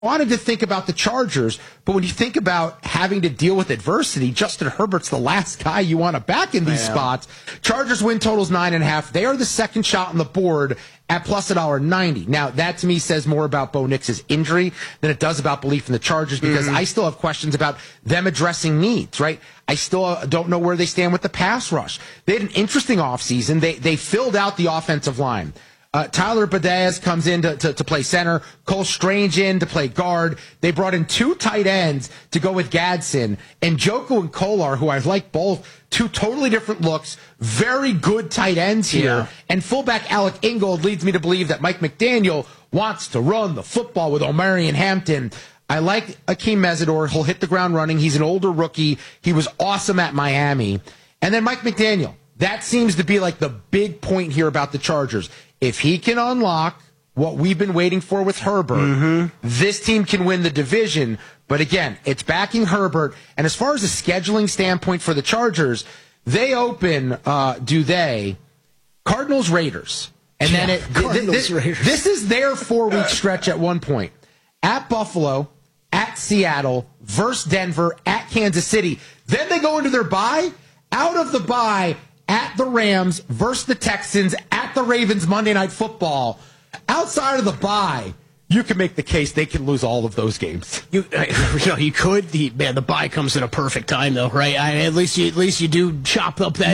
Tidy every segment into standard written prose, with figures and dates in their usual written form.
wanted to think about the Chargers, but when you think about having to deal with adversity, Justin Herbert's the last guy you want to back in these spots. Chargers win totals 9.5. They are the second shot on the board at plus $1.90. Now, that to me says more about Bo Nix's injury than it does about belief in the Chargers, because I still have questions about them addressing needs, right? I still don't know where they stand with the pass rush. They had an interesting offseason. They filled out the offensive line. Tyler Badaz comes in to play center. Cole Strange in to play guard. They brought in 2 tight ends to go with Gadsden. And Joko and Kolar, who I like both, 2 totally different looks, very good tight ends here. Yeah. And fullback Alec Ingold leads me to believe that Mike McDaniel wants to run the football with Omarion Hampton. I like Akeem Mesidor. He'll hit the ground running. He's an older rookie. He was awesome at Miami. And then Mike McDaniel. That seems to be like the big point here about the Chargers. If he can unlock what we've been waiting for with Herbert, this team can win the division. But again, it's backing Herbert. And as far as a scheduling standpoint for the Chargers, they open, Cardinals Raiders. And then this is their 4-week stretch at one point. At Buffalo, at Seattle, versus Denver, at Kansas City. Then they go into their bye. Out of the bye, at the Rams versus the Texans, at the Ravens Monday Night Football. Outside of the bye, you can make the case they can lose all of those games. You could. The bye comes at a perfect time, though, right? At least you do chop up that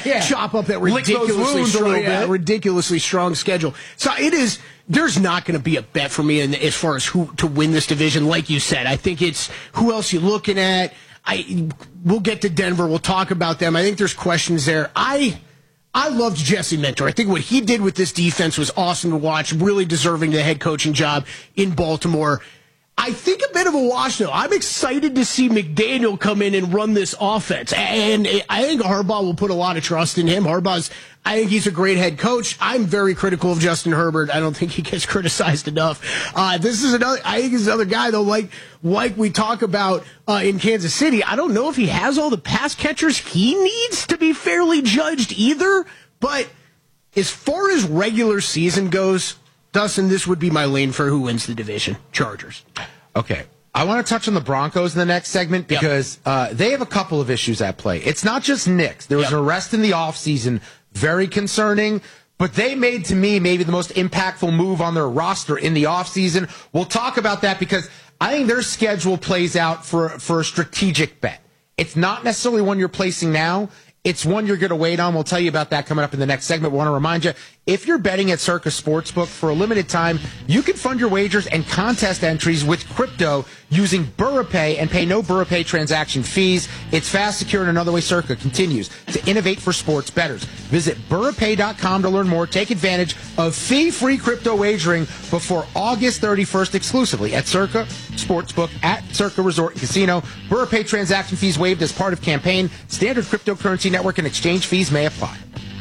ridiculously strong schedule. So it is. There's not going to be a bet for me as far as who to win this division. Like you said, I think it's who else you're looking at. We'll get to Denver. We'll talk about them. I think there's questions there. I loved Jesse Mentor. I think what he did with this defense was awesome to watch, really deserving the head coaching job in Baltimore. I think a bit of a wash, though. I'm excited to see McDaniel come in and run this offense. And I think Harbaugh will put a lot of trust in him. I think he's a great head coach. I'm very critical of Justin Herbert. I don't think he gets criticized enough. I think he's another guy, though, like we talk about in Kansas City. I don't know if he has all the pass catchers he needs to be fairly judged either. But as far as regular season goes, Dustin, this would be my lane for who wins the division. Chargers. Okay. I want to touch on the Broncos in the next segment because they have a couple of issues at play. It's not just Knicks. There was an arrest in the offseason, very concerning, but they made, to me, maybe the most impactful move on their roster in the offseason. We'll talk about that because I think their schedule plays out for a strategic bet. It's not necessarily one you're placing now. It's one you're going to wait on. We'll tell you about that coming up in the next segment. We want to remind you, if you're betting at Circa Sportsbook for a limited time, you can fund your wagers and contest entries with crypto using BurraPay and pay no BurraPay transaction fees. It's fast, secure, and another way Circa continues to innovate for sports bettors. Visit BurraPay.com to learn more. Take advantage of fee-free crypto wagering before August 31st exclusively at Circa Sportsbook at Circa Resort and Casino. BurraPay transaction fees waived as part of campaign. Standard cryptocurrency network and exchange fees may apply.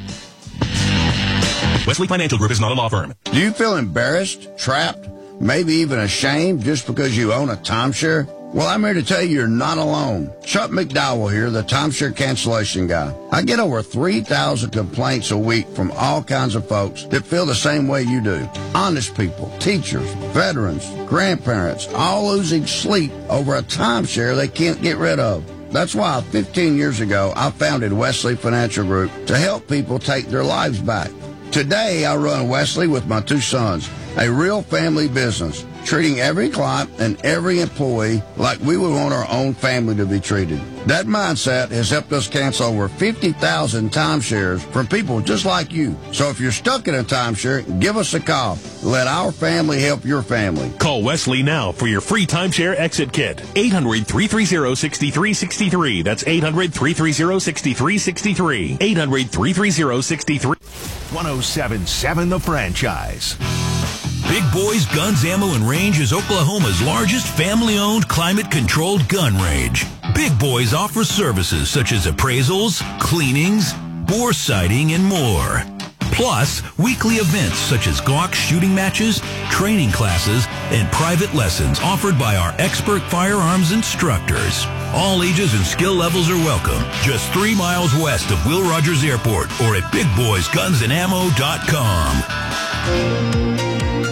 Wesley Financial Group is not a law firm. Do you feel embarrassed, trapped, maybe even ashamed just because you own a timeshare? Well, I'm here to tell you you're not alone. Chuck McDowell here, the timeshare cancellation guy. I get over 3,000 complaints a week from all kinds of folks that feel the same way you do. Honest people, teachers, veterans, grandparents, all losing sleep over a timeshare they can't get rid of. That's why 15 years ago, I founded Wesley Financial Group to help people take their lives back. Today, I run Wesley with my 2 sons, a real family business, treating every client and every employee like we would want our own family to be treated. That mindset has helped us cancel over 50,000 timeshares from people just like you. So if you're stuck in a timeshare, give us a call. Let our family help your family. Call Wesley now for your free timeshare exit kit. 800-330-6363. That's 800-330-6363. 800-330-6363. 107.7 The Franchise. Big Boys Guns, Ammo, and Range is Oklahoma's largest family-owned, climate-controlled gun range. Big Boys offers services such as appraisals, cleanings, bore sighting, and more. Plus, weekly events such as Glock shooting matches, training classes, and private lessons offered by our expert firearms instructors. All ages and skill levels are welcome. Just 3 miles west of Will Rogers Airport or at BigBoysGunsandAmmo.com. At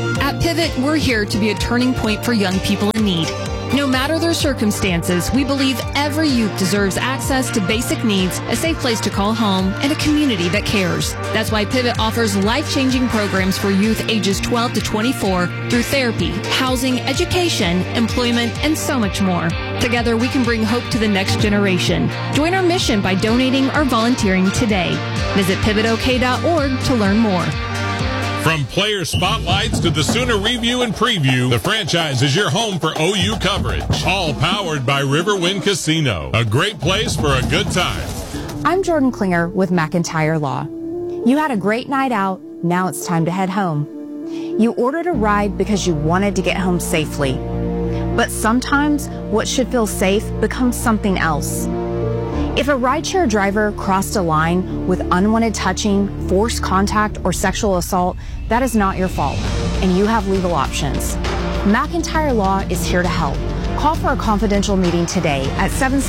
Pivot, we're here to be a turning point for young people in need. No matter their circumstances, we believe every youth deserves access to basic needs, a safe place to call home, and a community that cares. That's why Pivot offers life-changing programs for youth ages 12 to 24 through therapy, housing, education, employment, and so much more. Together, we can bring hope to the next generation. Join our mission by donating or volunteering today. Visit pivotok.org to learn more. From player spotlights to the Sooner review and preview, the Franchise is your home for OU coverage. All powered by Riverwind Casino, a great place for a good time. I'm Jordan Klinger with McIntyre Law. You had a great night out. Now it's time to head home. You ordered a ride because you wanted to get home safely. But sometimes what should feel safe becomes something else. If a rideshare driver crossed a line with unwanted touching, forced contact, or sexual assault, that is not your fault, and you have legal options. McIntyre Law is here to help. Call for a confidential meeting today at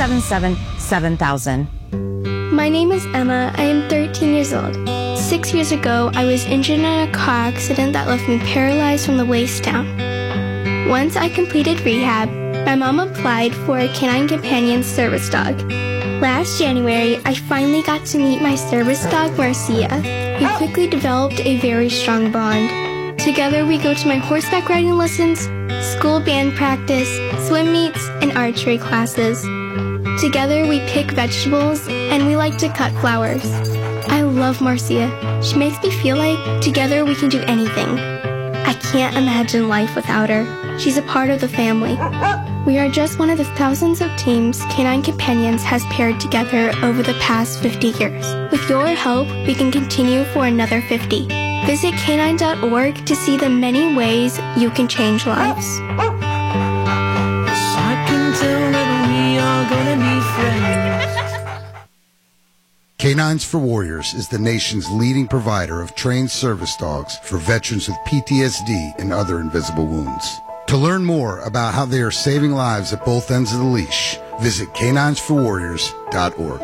777-7000. My name is Emma. I am 13 years old. 6 years ago, I was injured in a car accident that left me paralyzed from the waist down. Once I completed rehab, my mom applied for a Canine Companion service dog. Last January, I finally got to meet my service dog, Marcia. We quickly developed a very strong bond. Together, we go to my horseback riding lessons, school band practice, swim meets, and archery classes. Together, we pick vegetables, and we like to cut flowers. I love Marcia. She makes me feel like together we can do anything. I can't imagine life without her. She's a part of the family. We are just one of the thousands of teams Canine Companions has paired together over the past 50 years. With your help, we can continue for another 50. Visit canine.org to see the many ways you can change lives. I can tell that we are gonna be friends. Canines for Warriors is the nation's leading provider of trained service dogs for veterans with PTSD and other invisible wounds. To learn more about how they are saving lives at both ends of the leash, visit caninesforwarriors.org.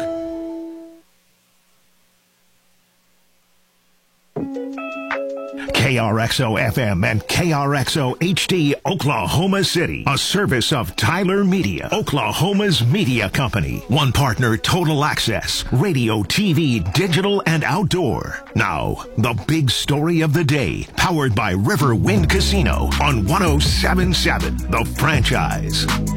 KRXO FM and KRXO HD Oklahoma City, a service of Tyler Media, Oklahoma's media company. One partner, Total Access, radio, TV, digital, and outdoor. Now, the big story of the day, powered by Riverwind Casino on 107.7 The Franchise.